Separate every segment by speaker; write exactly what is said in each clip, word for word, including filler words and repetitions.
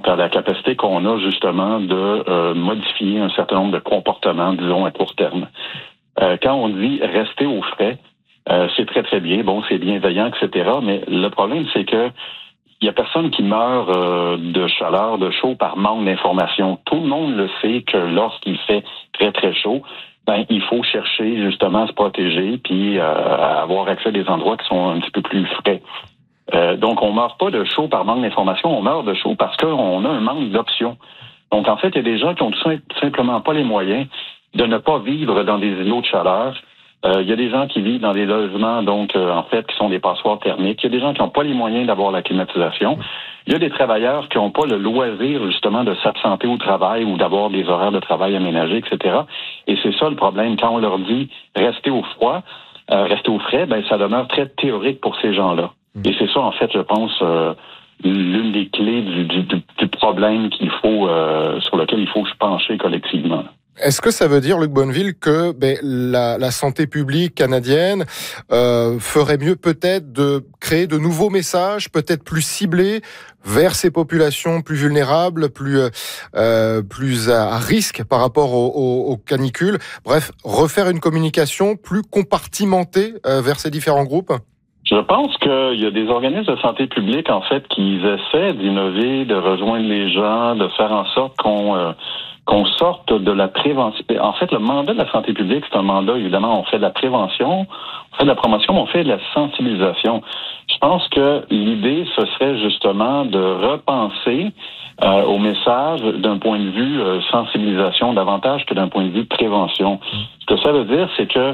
Speaker 1: à la capacité qu'on a justement de euh, modifier un certain nombre de comportements, disons, à court terme. Euh, quand on dit rester au frais, euh, c'est très, très bien, bon, c'est bienveillant, et cetera, mais le problème, c'est que il y a personne qui meurt euh, de chaleur, de chaud par manque d'information. Tout le monde le sait que lorsqu'il fait très, très chaud, ben, il faut chercher justement à se protéger puis euh, à avoir accès à des endroits qui sont un petit peu plus frais. Euh, donc, on meurt pas de chaud par manque d'information, on meurt de chaud parce qu'on a un manque d'options. Donc, en fait, il y a des gens qui ont tout simplement pas les moyens de ne pas vivre dans des îlots de chaleur. Euh, il y a des gens qui vivent dans des logements, donc, euh, en fait, qui sont des passoires thermiques. Il y a des gens qui n'ont pas les moyens d'avoir la climatisation. Il y a des travailleurs qui n'ont pas le loisir, justement, de s'absenter au travail ou d'avoir des horaires de travail aménagés, et cetera. Et c'est ça le problème. Quand on leur dit rester au froid, euh, rester au frais, ben, ça demeure très théorique pour ces gens-là. Et c'est ça, en fait, je pense, euh, l'une des clés du, du, du problème qu'il faut, euh, sur lequel il faut se pencher collectivement.
Speaker 2: Est-ce que ça veut dire, Luc Bonneville, que ben, la, la santé publique canadienne euh, ferait mieux peut-être de créer de nouveaux messages, peut-être plus ciblés vers ces populations plus vulnérables, plus euh, plus à, à risque par rapport aux, aux, aux canicules? Bref, refaire une communication plus compartimentée euh, vers ces différents groupes?
Speaker 1: Je pense qu'il y a des organismes de santé publique, en fait, qui essaient d'innover, de rejoindre les gens, de faire en sorte qu'on... Euh, qu'on sorte de la prévention. En fait, le mandat de la santé publique, c'est un mandat, évidemment, on fait de la prévention, on fait de la promotion, mais on fait de la sensibilisation. Je pense que l'idée, ce serait justement de repenser euh, au message d'un point de vue euh, sensibilisation davantage que d'un point de vue prévention. Ce que ça veut dire, c'est que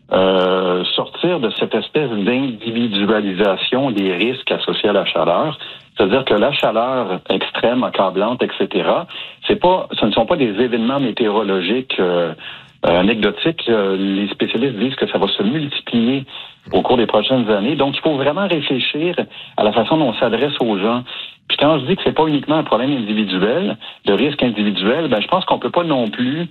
Speaker 1: euh, sortir de cette espèce d'individualisation des risques associés à la chaleur, c'est-à-dire que la chaleur extrême, accablante, et cetera, c'est pas, ce ne sont pas des événements météorologiques euh, anecdotiques. Euh, les spécialistes disent que ça va se multiplier au cours des prochaines années. Donc, il faut vraiment réfléchir à la façon dont on s'adresse aux gens. Puis quand je dis que c'est pas uniquement un problème individuel, de risque individuel, ben je pense qu'on peut pas non plus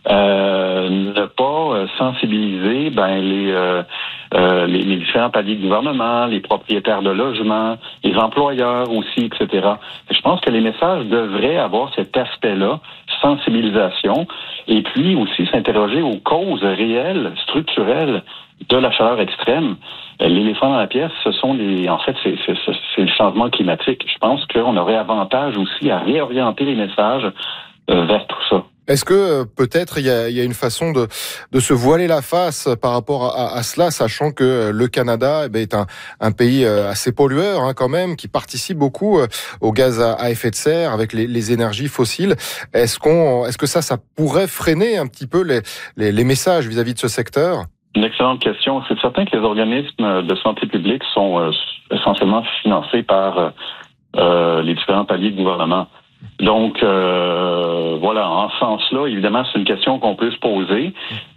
Speaker 1: euh, ne pas sensibiliser ben les, euh, euh, les les différents paliers de gouvernement, les propriétaires de logements, les employeurs aussi, et cetera. Je pense que les messages devraient avoir cet aspect-là, sensibilisation, et puis aussi s'interroger aux causes réelles, structurelles de la chaleur extrême. L'éléphant dans la pièce, ce sont les, en fait, c'est, c'est, c'est le changement climatique. Je pense qu'on aurait avantage aussi à réorienter les messages euh, vers tout ça.
Speaker 2: Est-ce que euh, peut-être il y a, y a une façon de, de se voiler la face par rapport à, à cela, sachant que le Canada eh bien, est un, un pays assez pollueur hein, quand même, qui participe beaucoup au gaz à, à effet de serre avec les, les énergies fossiles. Est-ce qu'on, est-ce que ça, ça pourrait freiner un petit peu les, les, les messages vis-à-vis de ce secteur?
Speaker 1: Une excellente question. C'est certain que les organismes de santé publique sont euh, essentiellement financés par euh, les différents paliers de gouvernement. Donc, euh, voilà, en ce sens-là, évidemment, c'est une question qu'on peut se poser.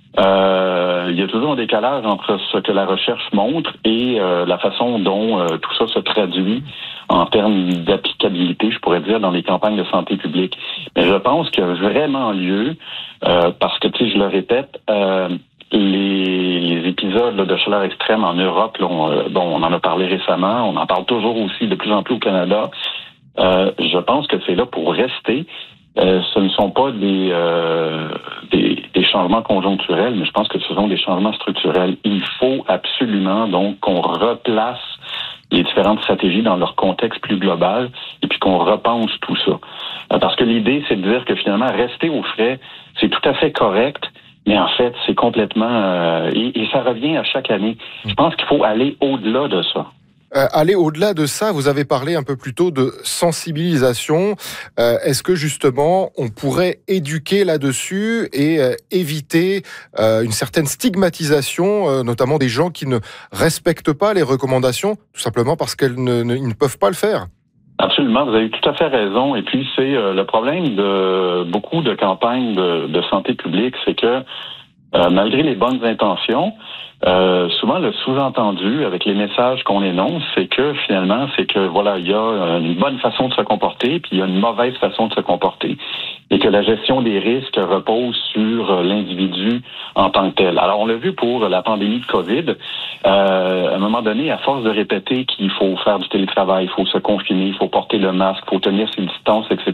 Speaker 1: Euh, il y a toujours un décalage entre ce que la recherche montre et euh, la façon dont euh, tout ça se traduit en termes d'applicabilité, je pourrais dire, dans les campagnes de santé publique. Mais je pense qu'il y a vraiment lieu, euh, parce que, tu sais, je le répète, euh, les, les épisodes là, de chaleur extrême en Europe, là, on, euh, bon, on en a parlé récemment, on en parle toujours aussi de plus en plus au Canada. Euh, je pense que c'est là pour rester. Euh, ce ne sont pas des, euh, des, des changements conjoncturels, mais je pense que ce sont des changements structurels. Il faut absolument donc qu'on replace les différentes stratégies dans leur contexte plus global et puis qu'on repense tout ça. Euh, parce que l'idée, c'est de dire que finalement, rester au frais, c'est tout à fait correct, mais en fait, c'est complètement... Euh, et, et ça revient à chaque année. Je pense qu'il faut aller au-delà de ça.
Speaker 2: Euh, aller au-delà de ça, vous avez parlé un peu plus tôt de sensibilisation. Euh, est-ce que justement, on pourrait éduquer là-dessus et euh, éviter euh, une certaine stigmatisation, euh, notamment des gens qui ne respectent pas les recommandations, tout simplement parce qu'ils ne, ne, ne peuvent pas le faire?
Speaker 1: Absolument, vous avez tout à fait raison. Et puis, c'est euh, le problème de beaucoup de campagnes de, de santé publique, c'est que euh, malgré les bonnes intentions, Euh, souvent, le sous-entendu avec les messages qu'on énonce, c'est que finalement, c'est que voilà, il y a une bonne façon de se comporter, puis il y a une mauvaise façon de se comporter, et que la gestion des risques repose sur l'individu en tant que tel. Alors, on l'a vu pour la pandémie de COVID. Euh, à un moment donné, à force de répéter qu'il faut faire du télétravail, il faut se confiner, il faut porter le masque, il faut tenir ses distances, et cetera